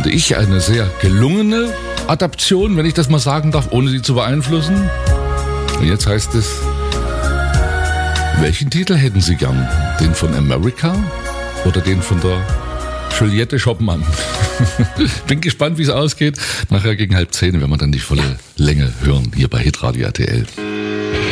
finde ich, eine sehr gelungene Adaption, wenn ich das mal sagen darf, ohne sie zu beeinflussen. Und jetzt heißt es, welchen Titel hätten Sie gern? Den von America oder den von der Juliette Schoppmann? Bin gespannt, wie es ausgeht. Nachher gegen 9:30 werden wir dann die volle Länge hören, hier bei Hitradio RTL.